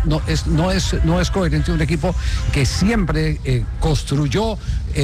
no es coherente un equipo que siempre construyó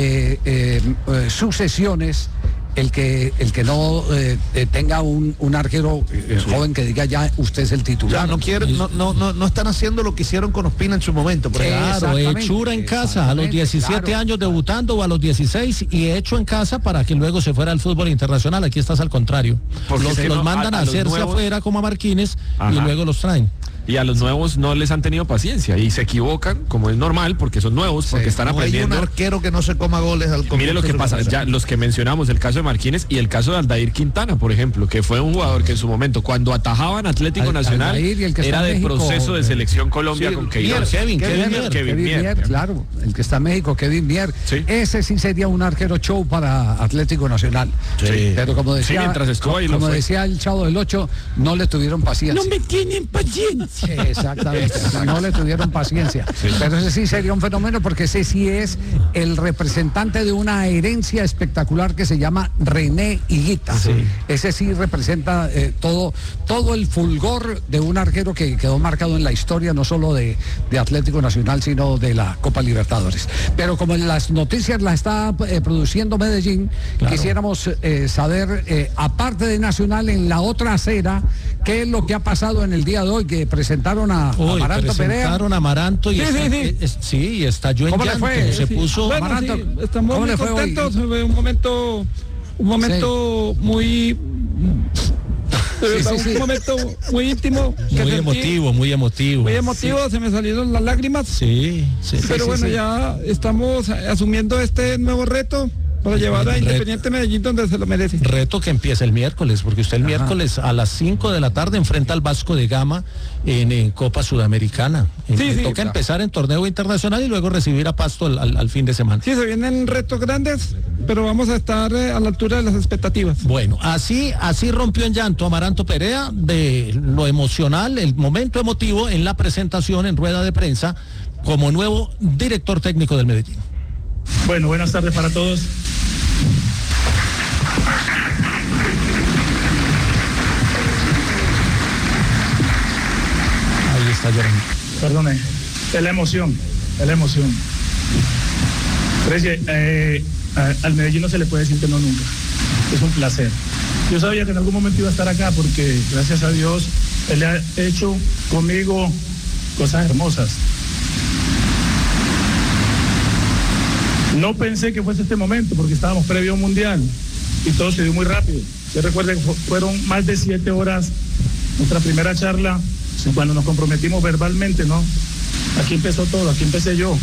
sucesiones. El que no tenga un arquero joven que diga ya usted es el titular. Ya no están haciendo lo que hicieron con Ospina en su momento. Claro, Hechura en casa a los 17 años debutando o a los 16 y hecho en casa para que luego se fuera al fútbol internacional. Aquí estás al contrario. Los mandan a hacerse nuevos afuera como a Marquines. Ajá. Y luego los traen. Y a los nuevos no les han tenido paciencia y se equivocan, como es normal, porque son nuevos, porque están aprendiendo. Hay un arquero que no se coma goles al comienzo. Mire lo que pasa, ya los que mencionamos, el caso de Marquines y el caso de Aldair Quintana, por ejemplo, que fue un jugador que en su momento, cuando atajaban Atlético Nacional, era de México, proceso de selección Colombia con Queiroz. Kevin Mier, claro, el que está en México, Kevin Mier. Sí. Ese sí sería un arquero show para Atlético Nacional. Sí. Pero como decía, mientras estuvo ahí como decía el Chavo del 8, no le tuvieron paciencia. No me tienen paciencia. Exactamente, no le tuvieron paciencia. Sí. Pero ese sí sería un fenómeno porque ese sí es el representante de una herencia espectacular que se llama René Higuita. Sí. Ese sí representa todo el fulgor de un arquero que quedó marcado en la historia no solo de Atlético Nacional, sino de la Copa Libertadores. Pero como en las noticias las está produciendo Medellín, claro, quisiéramos saber, aparte de Nacional, en la otra acera, qué es lo que ha pasado en el día de hoy, que presentaron a Amaranto Perea. Presentaron a Amaranto y sí, estalló en llanto. ¿Cómo le fue? Se puso bueno, Amaranto. Sí, estamos muy contentos, un momento muy... Un momento muy íntimo, muy emotivo, se me salieron las lágrimas. Pero bueno, ya estamos asumiendo este nuevo reto para llevar a Independiente Medellín donde se lo merece. Reto que empieza el miércoles, porque usted el miércoles a las 5 de la tarde enfrenta al Vasco de Gama en Copa Sudamericana. Toca empezar en torneo internacional y luego recibir a Pasto al fin de semana. Sí, se vienen retos grandes, pero vamos a estar a la altura de las expectativas. Bueno, así rompió en llanto Amaranto Perea de lo emocional, el momento emotivo en la presentación en rueda de prensa como nuevo director técnico del Medellín. Bueno, buenas tardes para todos. Ahí está llorando. Perdone, es la emoción. Al Medellín no se le puede decir que no nunca. Es un placer. Yo sabía que en algún momento iba a estar acá porque, gracias a Dios, él ha hecho conmigo cosas hermosas. No pensé que fuese este momento porque estábamos previo a un mundial y todo se dio muy rápido. Yo recuerdo que fueron más de 7 horas nuestra primera charla cuando nos comprometimos verbalmente, ¿no? Aquí empezó todo, aquí empecé yo.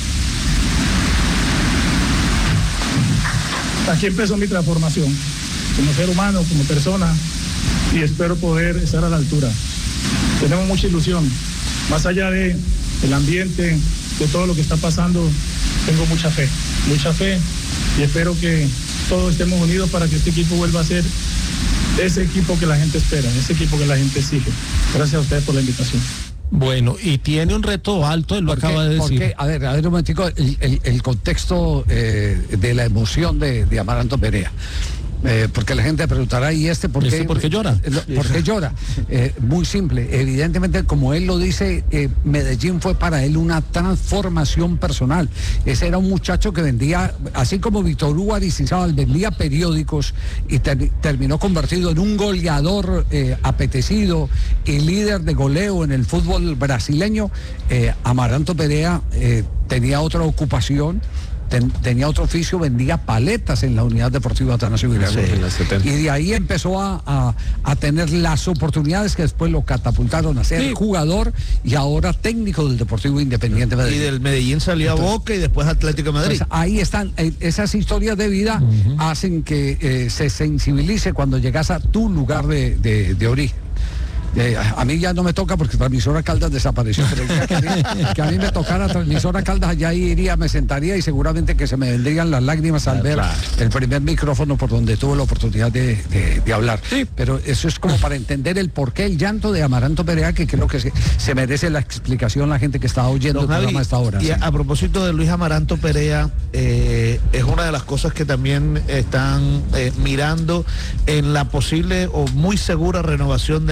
Aquí empezó mi transformación como ser humano, como persona, y espero poder estar a la altura. Tenemos mucha ilusión, más allá del ambiente, de todo lo que está pasando. Tengo mucha fe y espero que todos estemos unidos para que este equipo vuelva a ser ese equipo que la gente espera, ese equipo que la gente exige. Gracias a ustedes por la invitación. Bueno, y tiene un reto alto, él lo acaba de decir. Porque, a ver un momentico, el contexto de la emoción de Amaranto Perea. Porque la gente preguntará, ¿y por qué? ¿Por qué llora? ¿Por qué llora? Muy simple, evidentemente, como él lo dice, Medellín fue para él una transformación personal. Ese era un muchacho que vendía, así como Víctor Hugo Aristizábal vendía periódicos y terminó convertido en un goleador apetecido y líder de goleo en el fútbol brasileño. Amaranto Perea tenía otra ocupación, tenía otro oficio, vendía paletas en la Unidad Deportiva Atanasio Girardot. Y de ahí empezó a tener las oportunidades que después lo catapultaron a ser jugador y ahora técnico del Deportivo Independiente Medellín. Y del Medellín salió a Boca y después Atlético de Madrid. Pues ahí están, esas historias de vida hacen que se sensibilice cuando llegas a tu lugar de origen. A mí ya no me toca porque Transmisora Caldas desapareció, pero que a mí me tocara Transmisora Caldas, allá iría, me sentaría y seguramente que se me vendrían las lágrimas al ver el primer micrófono por donde tuve la oportunidad de hablar. Sí. Pero eso es como para entender el porqué, el llanto de Amaranto Perea, que creo que se merece la explicación la gente que está oyendo el programa a esta hora. Y a propósito de Luis Amaranto Perea, es una de las cosas que también están mirando en la posible o muy segura renovación de Néstor Lorenzo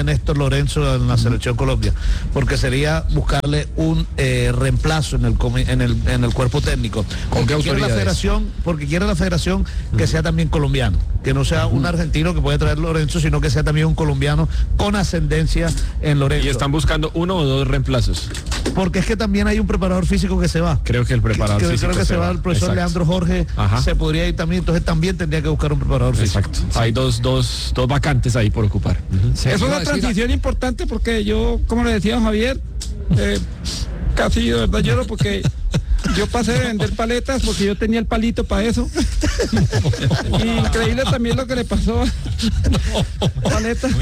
Lorenzo en la selección Colombia, porque sería buscarle un reemplazo en el cuerpo técnico. Porque quiere la federación que sea también colombiano, que no sea un argentino que puede traer Lorenzo, sino que sea también un colombiano con ascendencia en Lorenzo. Y están buscando 1 o 2 reemplazos. Porque es que también hay un preparador físico que se va. Creo que el preparador físico creo que se va el profesor Exacto. Leandro Jorge. Ajá. Se podría ir también, entonces también tendría que buscar un preparador físico. Exacto. Sí. Hay dos vacantes ahí por ocupar. Es una transición importante porque yo, como le decía a Javier, casi de verdad lloro porque yo pasé de vender paletas porque yo tenía el palito para eso. Y increíble también lo que le pasó a paletas.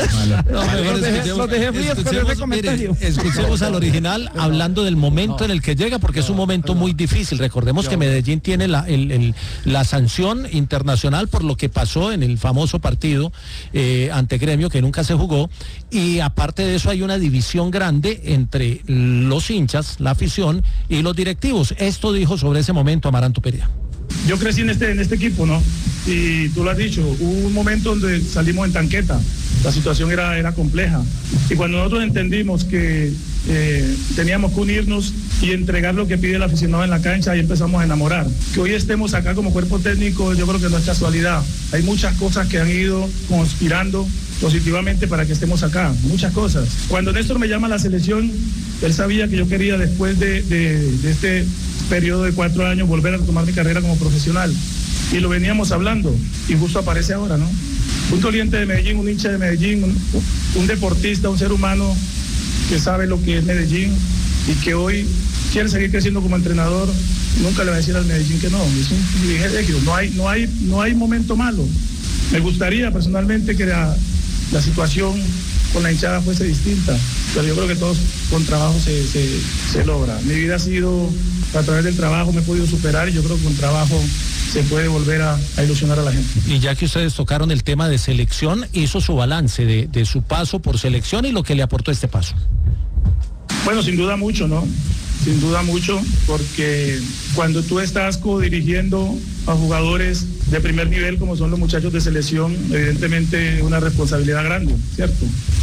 Los dejé fríos con ese comentario. Escuchemos al original hablando del momento en el que llega, porque es un momento muy difícil. Recordemos que Medellín tiene la sanción internacional por lo que pasó en el famoso partido ante Gremio, que nunca se jugó, y aparte de eso hay una división grande entre los hinchas, la afición y los directivos. Esto dijo sobre ese momento Amaranto Perea. Yo crecí en este equipo, ¿no? Y tú lo has dicho, hubo un momento donde salimos en tanqueta, la situación era compleja. Y cuando nosotros entendimos que teníamos que unirnos y entregar lo que pide el aficionado en la cancha, ahí empezamos a enamorar. Que hoy estemos acá como cuerpo técnico, yo creo que no es casualidad. Hay muchas cosas que han ido conspirando positivamente para que estemos acá, muchas cosas. Cuando Néstor me llama a la selección, él sabía que yo quería, después de este periodo de 4 años, volver a retomar mi carrera como profesional. Y lo veníamos hablando, y justo aparece ahora, ¿no? Un doliente de Medellín, un hincha de Medellín, un deportista, un ser humano que sabe lo que es Medellín y que hoy quiere seguir creciendo como entrenador. Nunca le va a decir al Medellín que no, es un privilegio, no hay momento malo. Me gustaría personalmente que la situación con la hinchada fuese distinta, pero yo creo que todos con trabajo se logra. Mi vida ha sido, a través del trabajo me he podido superar, y yo creo que con trabajo se puede volver a ilusionar a la gente. Y ya que ustedes tocaron el tema de selección, hizo su balance de su paso por selección y lo que le aportó este paso. Bueno, sin duda mucho, ¿no? Sin duda mucho, porque cuando tú estás co-dirigiendo a jugadores de primer nivel como son los muchachos de selección, evidentemente es una responsabilidad grande, ¿cierto?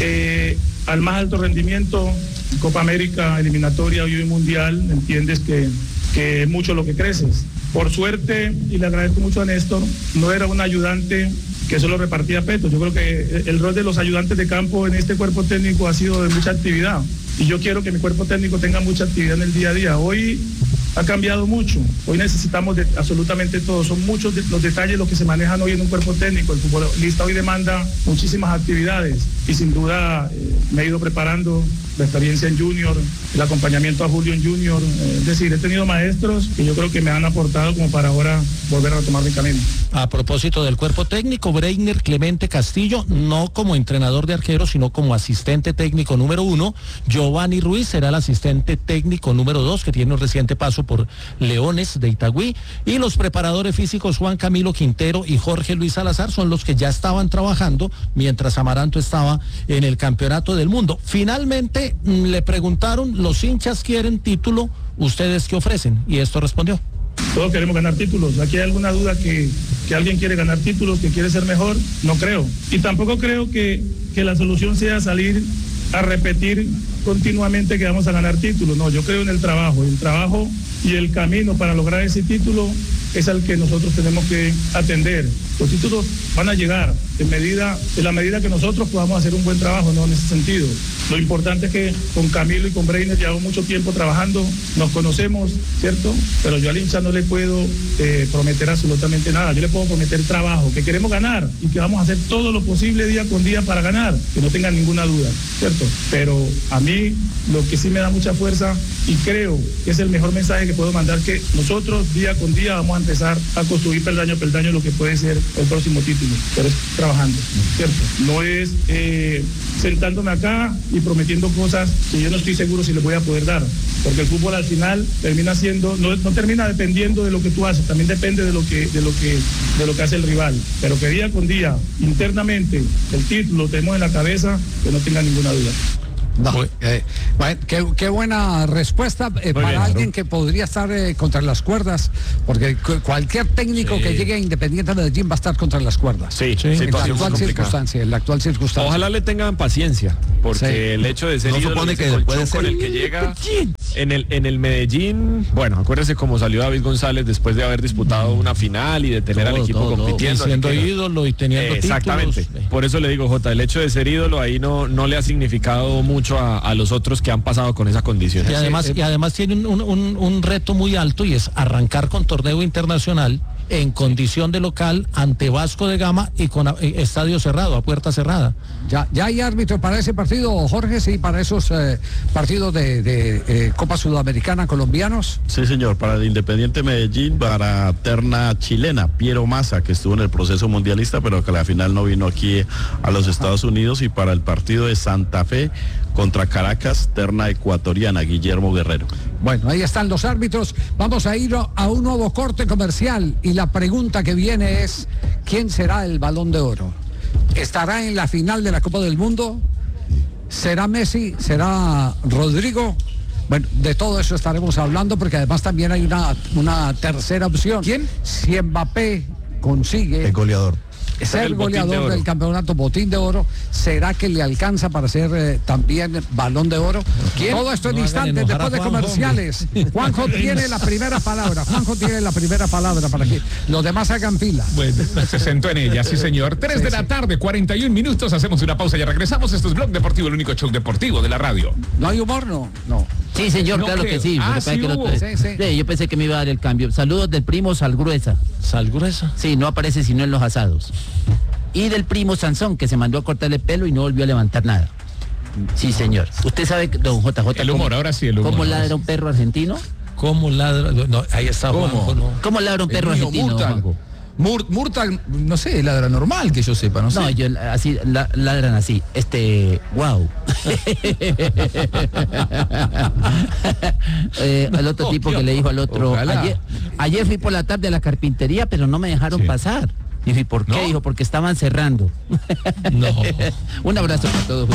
Al más alto rendimiento, Copa América, eliminatoria y hoy mundial, entiendes que es mucho lo que creces. Por suerte, y le agradezco mucho a Néstor, no era un ayudante que solo repartía petos. Yo creo que el rol de los ayudantes de campo en este cuerpo técnico ha sido de mucha actividad. Y yo quiero que mi cuerpo técnico tenga mucha actividad en el día a día. Hoy ha cambiado mucho. Hoy necesitamos de absolutamente todo. Son muchos los detalles los que se manejan hoy en un cuerpo técnico. El futbolista hoy demanda muchísimas actividades y sin duda me he ido preparando la experiencia en Junior, el acompañamiento a Julio en Junior. Es decir, he tenido maestros que yo creo que me han aportado como para ahora volver a retomar mi camino. A propósito del cuerpo técnico, Breiner Clemente Castillo, no como entrenador de arqueros, sino como asistente técnico número 1. Giovanni Ruiz será el asistente técnico número 2, que tiene un reciente paso por Leones de Itagüí. Y los preparadores físicos Juan Camilo Quintero y Jorge Luis Salazar son los que ya estaban trabajando mientras Amaranto estaba en el Campeonato del Mundo. Finalmente le preguntaron, los hinchas quieren título, ¿ustedes qué ofrecen? Y esto respondió. Todos queremos ganar títulos. ¿Aquí hay alguna duda que alguien quiere ganar títulos, que quiere ser mejor? No creo. Y tampoco creo que la solución sea salir a repetir continuamente que vamos a ganar títulos. No, yo creo en el trabajo y el camino para lograr ese título es al que nosotros tenemos que atender. Los títulos van a llegar en la medida que nosotros podamos hacer un buen trabajo, ¿no? En ese sentido. Lo importante es que con Camilo y con Breiner llevamos mucho tiempo trabajando, nos conocemos, ¿cierto? Pero yo al hincha no le puedo prometer absolutamente nada. Yo le puedo prometer trabajo, que queremos ganar y que vamos a hacer todo lo posible día con día para ganar, que no tengan ninguna duda, ¿cierto? Pero a mí lo que sí me da mucha fuerza y creo que es el mejor mensaje que puedo mandar, que nosotros día con día vamos a empezar a construir peldaño a peldaño lo que puede ser el próximo título, pero es trabajando, ¿cierto? No es sentándome acá y prometiendo cosas que yo no estoy seguro si les voy a poder dar, porque el fútbol al final termina siendo, no termina dependiendo de lo que tú haces, también depende de lo que hace el rival, pero que día con día, internamente, el título lo tenemos en la cabeza, que no tenga ninguna duda. No, bueno, qué buena respuesta para alguien que podría estar contra las cuerdas, porque cualquier técnico que llegue a Independiente Medellín va a estar contra las cuerdas. Sí, en la actual circunstancia. Ojalá le tengan paciencia, porque el hecho de ser no ídolo supone que puede ser con el que llega en el Medellín, bueno, acuérdese cómo salió David González después de haber disputado una final y de tener al equipo compitiendo. Siendo ídolo y teniendo exactamente. títulos. Por eso le digo, Jota, el hecho de ser ídolo ahí no le ha significado mucho a los otros que han pasado con esa condición. Y además tiene un reto muy alto, y es arrancar con torneo internacional en condición de local ante Vasco de Gama y con estadio cerrado, a puerta cerrada. Ya hay árbitro para ese partido, Jorge, sí, para esos partidos de Copa Sudamericana colombianos. Sí, señor, para el Independiente Medellín, para terna chilena, Piero Massa, que estuvo en el proceso mundialista, pero que a la final no vino aquí a los Estados Unidos, y para el partido de Santa Fe contra Caracas, terna ecuatoriana, Guillermo Guerrero. Bueno, ahí están los árbitros. Vamos a ir a un nuevo corte comercial, y la pregunta que viene es: ¿quién será el Balón de Oro? ¿Estará en la final de la Copa del Mundo? ¿Será Messi? ¿Será Rodrigo? Bueno, de todo eso estaremos hablando, porque además también hay una tercera opción. ¿Quién? Si Mbappé consigue El goleador. ser goleador del campeonato, botín de oro, ¿será que le alcanza para ser también Balón de Oro? ¿Quién? Todo esto en instantes, después de comerciales. Juanjo tiene la primera palabra. Juanjo tiene la primera palabra para que los demás hagan fila. Bueno, se sentó en ella, sí señor. 3 de la tarde, 41 minutos, hacemos una pausa y ya regresamos. Esto es Blog Deportivo, el único show deportivo de la radio. ¿No hay humor? No. Sí, señor, No claro creo. que sí. Sí. Yo pensé que me iba a dar el cambio. Saludos del primo Salgruesa. ¿Salgruesa? Sí, no aparece sino en los asados. Y del primo Sansón, que se mandó a cortarle pelo y no volvió a levantar nada. Sí, señor. Usted sabe, don JJ, El humor, ahora sí, el humor. ¿cómo ladra un perro argentino? ¿Cómo ladra? No, ahí está Juanjo, ¿no? ¿Cómo ladra un perro argentino, don Juanjo? Murtal, no sé, ladra normal, que yo sepa, no sé. No, así, ladran así. Wow. El otro tipo que le dijo al otro, ayer fui por la tarde a la carpintería, pero no me dejaron pasar. Y dije, ¿por qué? ¿No? Dijo, porque estaban cerrando. No. Un abrazo para todos.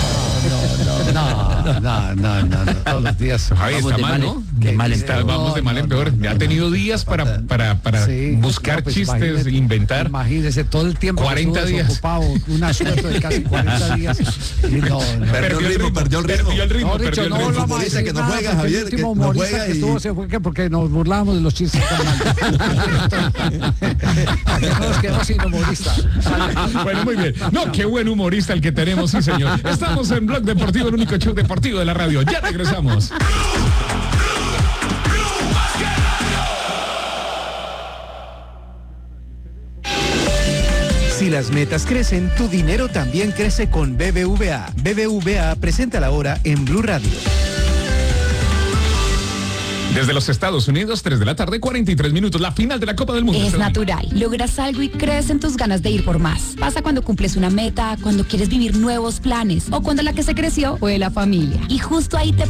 No. Todos los días. Ahí está mal, ¿no? De mal en peor. Vamos de mal en peor. Ha tenido días para Sí, buscar no, pues chistes, imagínese, inventar. Imagínese todo el tiempo 40 días. ocupado, un asueto de casi 40 días. Y no. Perdió el ritmo. No, Richo, no volvamos a decir que no nada, juega, porque Javier, el último que no humorista juega que estuvo se fue porque nos burlábamos de los chistes tan malos. Que no nos quedamos sin humorista. Bueno, muy bien. No, qué buen humorista el que tenemos, sí señor. Estamos en Blog Deportivo, el único show deportivo de la radio. Ya regresamos. Si las metas crecen, tu dinero también crece con BBVA. BBVA presenta la hora en Blue Radio. Desde los Estados Unidos, 3 de la tarde, 43 minutos, la final de la Copa del Mundo. Es natural. Logras algo y crees en tus ganas de ir por más. Pasa cuando cumples una meta, cuando quieres vivir nuevos planes o cuando la que se creció fue la familia. Y justo ahí te